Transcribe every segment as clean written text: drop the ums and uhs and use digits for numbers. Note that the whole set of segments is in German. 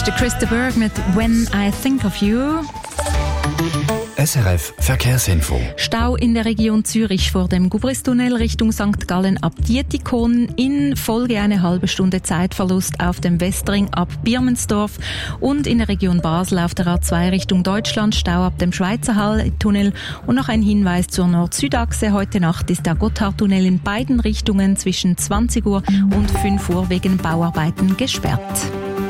Christa Berg mit «When I Think of You». SRF Verkehrsinfo. Stau in der Region Zürich vor dem Gubristunnel Richtung St. Gallen ab Dietikon. In Folge eine halbe Stunde Zeitverlust auf dem Westring ab Birmensdorf. Und in der Region Basel auf der A2 Richtung Deutschland Stau ab dem Schweizer Hall-Tunnel. Und noch ein Hinweis zur Nord-Süd-Achse. Heute Nacht ist der Gotthardtunnel in beiden Richtungen zwischen 20 Uhr und 5 Uhr wegen Bauarbeiten gesperrt.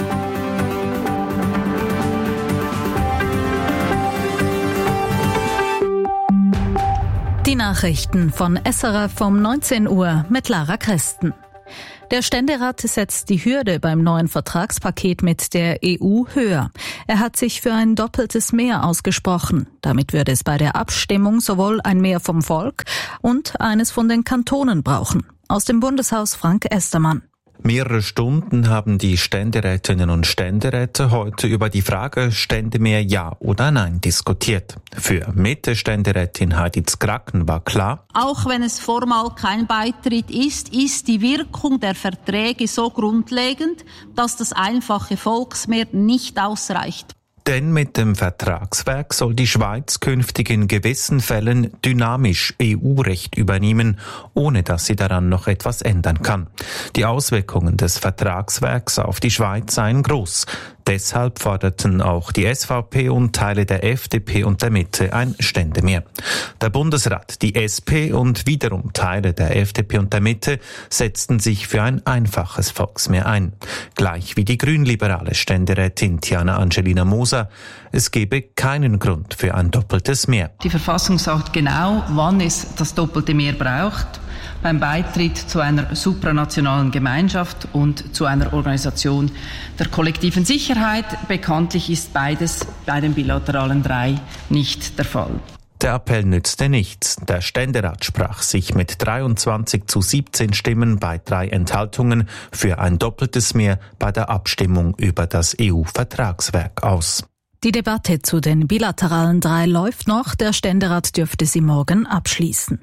Die Nachrichten von SRF um 19 Uhr mit Lara Christen. Der Ständerat setzt die Hürde beim neuen Vertragspaket mit der EU höher. Er hat sich für ein doppeltes Mehr ausgesprochen. Damit würde es bei der Abstimmung sowohl ein Mehr vom Volk und eines von den Kantonen brauchen. Aus dem Bundeshaus Frank Estermann. Mehrere Stunden haben die Ständerätinnen und Ständeräte heute über die Frage Ständemehr ja oder nein diskutiert. Für Mitte-Ständerätin Heidi Zkraken war klar: Auch wenn es formal kein Beitritt ist, ist die Wirkung der Verträge so grundlegend, dass das einfache Volksmehr nicht ausreicht. Denn mit dem Vertragswerk soll die Schweiz künftig in gewissen Fällen dynamisch EU-Recht übernehmen, ohne dass sie daran noch etwas ändern kann. Die Auswirkungen des Vertragswerks auf die Schweiz seien groß. Deshalb forderten auch die SVP und Teile der FDP und der Mitte ein Ständemehr. Der Bundesrat, die SP und wiederum Teile der FDP und der Mitte setzten sich für ein einfaches Volksmehr ein. Gleich wie die grünliberale Ständerätin Tiana Angelina Moser. Es gebe keinen Grund für ein doppeltes Mehr. Die Verfassung sagt genau, wann es das doppelte Mehr braucht. Beim Beitritt zu einer supranationalen Gemeinschaft und zu einer Organisation der kollektiven Sicherheit. Bekanntlich ist beides bei den bilateralen 3 nicht der Fall. Der Appell nützte nichts. Der Ständerat sprach sich mit 23:17 Stimmen bei 3 Enthaltungen für ein doppeltes Mehr bei der Abstimmung über das EU-Vertragswerk aus. Die Debatte zu den bilateralen 3 läuft noch. Der Ständerat dürfte sie morgen abschließen.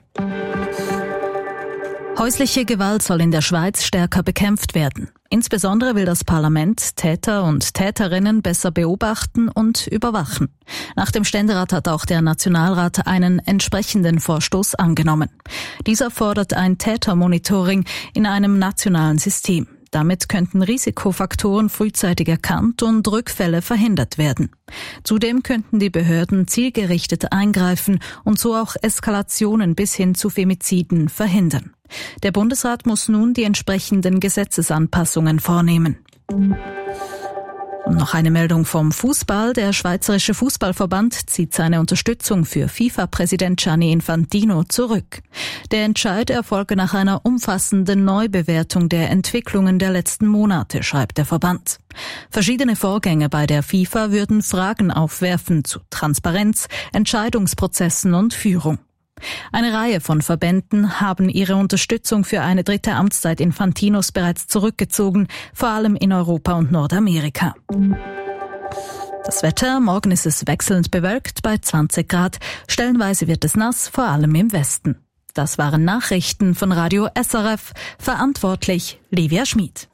Häusliche Gewalt soll in der Schweiz stärker bekämpft werden. Insbesondere will das Parlament Täter und Täterinnen besser beobachten und überwachen. Nach dem Ständerat hat auch der Nationalrat einen entsprechenden Vorstoß angenommen. Dieser fordert ein Tätermonitoring in einem nationalen System. Damit könnten Risikofaktoren frühzeitig erkannt und Rückfälle verhindert werden. Zudem könnten die Behörden zielgerichtet eingreifen und so auch Eskalationen bis hin zu Femiziden verhindern. Der Bundesrat muss nun die entsprechenden Gesetzesanpassungen vornehmen. Und noch eine Meldung vom Fußball. Der Schweizerische Fußballverband zieht seine Unterstützung für FIFA-Präsident Gianni Infantino zurück. Der Entscheid erfolge nach einer umfassenden Neubewertung der Entwicklungen der letzten Monate, schreibt der Verband. Verschiedene Vorgänge bei der FIFA würden Fragen aufwerfen zu Transparenz, Entscheidungsprozessen und Führung. Eine Reihe von Verbänden haben ihre Unterstützung für eine 3. Amtszeit Infantinos bereits zurückgezogen, vor allem in Europa und Nordamerika. Das Wetter: Morgen ist es wechselnd bewölkt bei 20 Grad. Stellenweise wird es nass, vor allem im Westen. Das waren Nachrichten von Radio SRF. Verantwortlich Livia Schmid.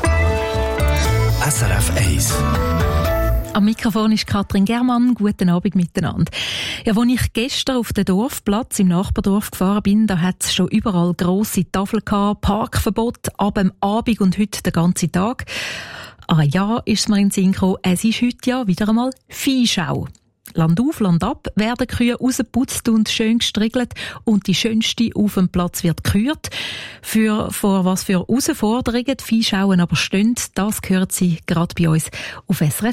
SRF 1. Am Mikrofon ist Katrin Germann. Guten Abend miteinander. Ja, als ich gestern auf den Dorfplatz im Nachbardorf gefahren bin, da hat es schon überall grosse Tafeln gehabt, Parkverbot ab dem Abend und heute den ganzen Tag. Ah ja, ist mir in den Sinn gekommen, es ist heute ja wieder einmal Viehschau. Land auf, Land ab werden Kühe rausgeputzt und schön gestriegelt und die schönste auf dem Platz wird gekürt. Vor was für Herausforderungen die Viehschauen aber stehen, das gehört sie gerade bei uns auf SRF